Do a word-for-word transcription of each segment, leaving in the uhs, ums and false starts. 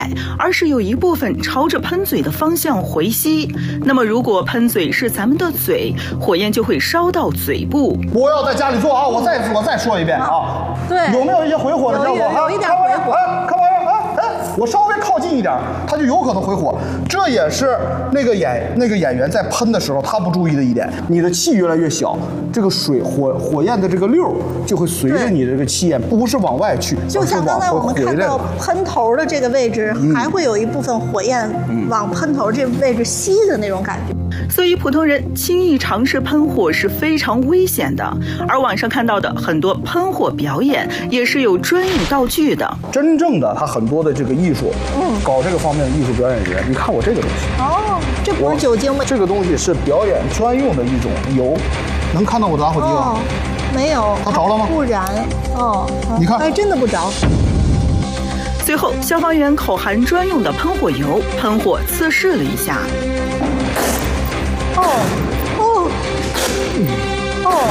而是有一部分朝着喷嘴的方向回吸。那么，如果喷嘴是咱们的嘴，火焰就会烧到嘴部。 不要在家里做啊！我再我再说一遍啊！ 对， 有没有一些回火的效果？ 有一点回火。 看玩意儿啊！哎，我稍微靠近一点，它就有可能回火。这也是那个演那个演员在喷的时候他不注意的一点。你的气越来越小，这个水火火焰的这个溜就会随着你的这个气焰，不是往外去， 就像刚才我们看到喷头的这个位置， 嗯、 还会有一部分火焰往喷头这位置吸的那种感觉。 所以普通人轻易尝试喷火是非常危险的。而网上看到的很多喷火表演也是有专用道具的。 真正的他很多的这个艺术，嗯，搞这个方面的艺术表演人，你看我这个东西。 哦，这不是酒精吗？ 这个东西是表演专用的一种油，能看到我的打火机吗？ 哦，没有。 它着了吗？ 不燃。哦， 你看， 哎，真的不着。 随后，消防员口含专用的喷火油，喷火测试了一下。 哦，哦，哦。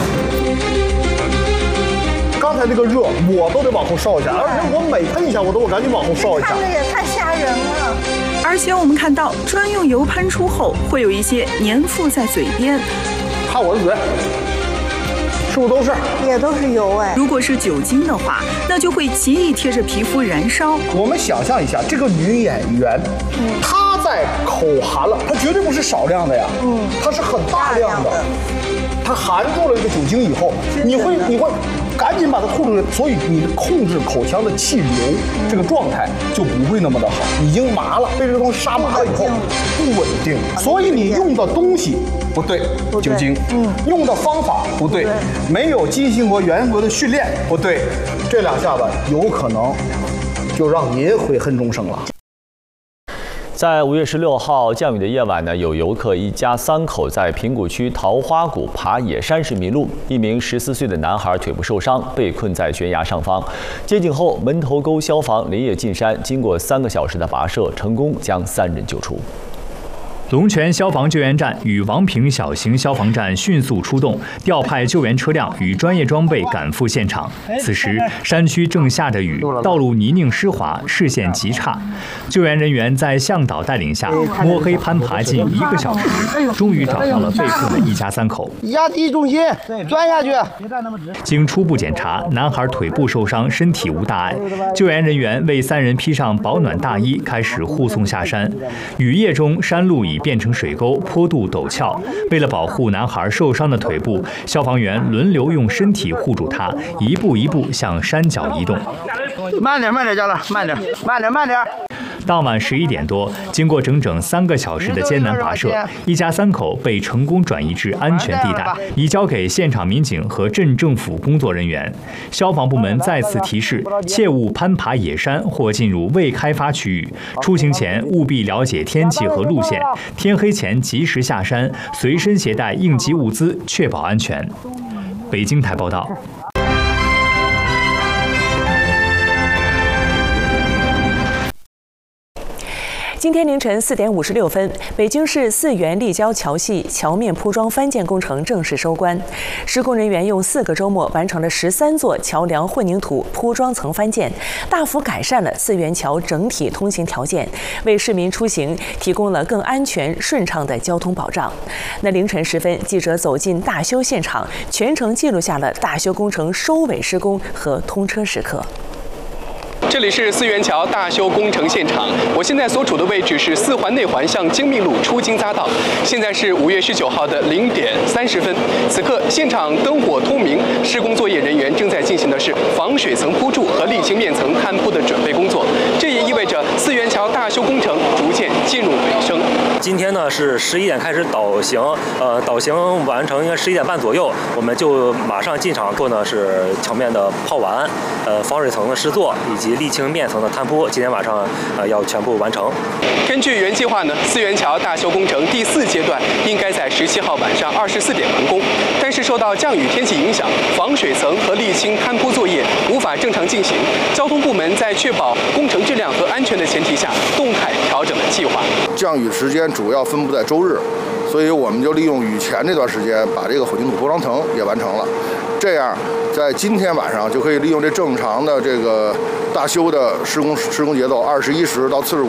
刚才那个热，我都得往后烧一下，而且我每喷一下，我都我赶紧往后烧一下。 看着也太吓人了。 而且我们看到，专用油喷出后，会有一些粘附在嘴边。 看我的嘴。是不是都是？ 也都是油哎。 如果是酒精的话，那就会极易贴着皮肤燃烧。 我们想象一下，这个女演员，嗯、她在口含了，她绝对不是少量的呀，嗯，她是很大量的。她含住了这个酒精以后，你会你会赶紧把它吐出来，所以你控制口腔的气流、嗯、这个状态就不会那么的好，已经麻了，被这个东西杀麻了以后不稳定，所以你用的东西不对，酒精，嗯，用的方法不对，没有进行过严格的训练不对，这两下子有可能就让您悔恨终生了。 在五月十六号降雨的夜晚呢，有游客一家三口在平谷区桃花谷爬野山时迷路，一名十四岁的男孩腿部受伤，被困在悬崖上方。接警后，门头沟消防连夜进山，经过三个小时的跋涉，成功将三人救出。 龙泉消防救援站与王平小型消防站迅速出动，调派救援车辆与专业装备赶赴现场。此时，山区正下着雨，道路泥泞湿滑，视线极差。救援人员在向导带领下，摸黑攀爬近一个小时，终于找到了被困的一家三口。 压低重心，钻下去。 经初步检查，男孩腿部受伤，身体无大碍。救援人员为三人披上保暖大衣，开始护送下山。雨夜中，山路已变成水沟，坡度陡峭。为了保护男孩受伤的腿部，消防员轮流用身体护住他，一步一步向山脚移动。 慢点，慢点，家长，慢点，慢点，慢点。 当晚十一点多，经过整整三个小时的艰难跋涉，一家三口被成功转移至安全地带，移交给现场民警和镇政府工作人员。消防部门再次提示，切勿攀爬野山或进入未开发区域。出行前务必了解天气和路线，天黑前及时下山，随身携带应急物资，确保安全。北京台报道。 今天凌晨四点五十六分，北京市四元立交桥系桥面铺装翻建工程正式收官。施工人员用四个周末完成了十三座桥梁混凝土铺装层翻建，大幅改善了四元桥整体通行条件，为市民出行提供了更安全顺畅的交通保障。那凌晨时分，记者走进大修现场，全程记录下了大修工程收尾施工和通车时刻。 这里是四元桥大修工程现场，我现在所处的位置是四环内环向精密路出京匝道。现在是五月十九号的零点三十分，此刻现场灯火通明，施工作业人员正在进行的是防水层铺筑和沥青面层摊铺的准备工作。这也意味着四元桥大修工程逐渐进入尾声。 今天呢是十一点开始导行，呃，导行完成应该十一点半左右，我们就马上进场做呢是桥面的抛完，呃，防水层的施作以及沥青面层的摊铺，今天晚上呃要全部完成。 根据原计划呢，四元桥大修工程第四阶段应该在十七号晚上二十四点完工，但是受到降雨天气影响，防水层和沥青摊铺作业无法正常进行。交通部门在确保工程质量和安全的前提下，动态调整了计划。 降雨时间主要分布在周日。 所以我们就利用雨前这段时间，把这个混凝土铺装层也完成了。这样，在今天晚上就可以利用这正常的这个大修的施工施工节奏，二十一时到四十五。